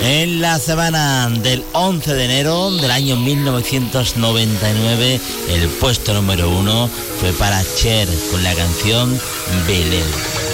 En la semana del 11 de enero del año 1999, el puesto número 1 fue para Cher con la canción Belén.